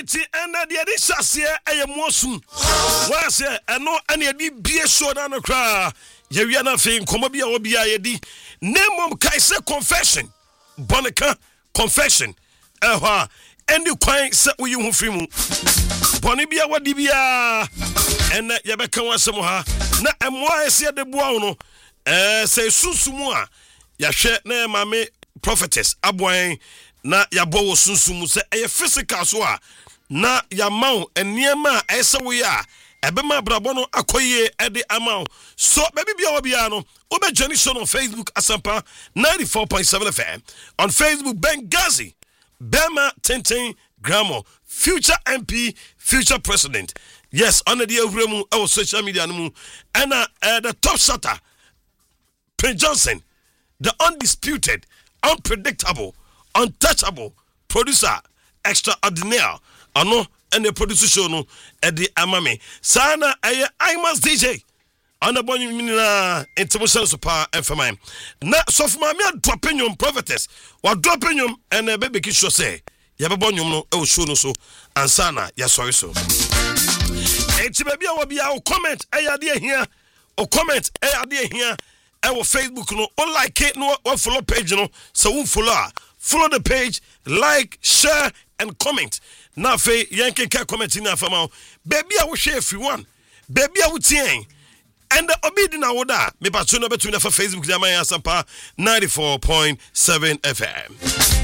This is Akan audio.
Alright, and the Adishas here, I am Mosum. Was here, and no any be so down the crowd. Yariana Fame, Comobia Obia Yedi. Name of Kaisa Confession. Bonica Confession. And you quite set with you from Bonibia Wadibia. And Yabaka was somehow. Na and why I said the Buono. Say Susumua. Yashet ne mame prophetess. Abwine. Na yabo sunsumu se eye physical so a na yamau eniema ese we a ebema brabono akoye ede amau so baby bia obia no obe journey show on Facebook Asampa 94.7 FM on Facebook Benghazi Bema Tenten Gramo future MP future president yes on the overemu our social media no and the top shutter Prince Johnson the undisputed unpredictable untouchable producer extraordinaire ano and the producer show no at the amame sana I must DJ on the bonny mina international super FM na so for me drop opinion prophetess or drop opinion and a baby kiss say ya be bonny no e show no so and sana ya sorry so enti baby a obi a comment ayade here o comment ayade here e wo Facebook no o like it no o follow page no so won follow the page, like, share, and comment. Now, Faye, Yankee can comment in our baby, I will share everyone. Baby, I will tell and the obedient order. Me patuna between for Facebook, Jamaya Sampa 94.7 FM.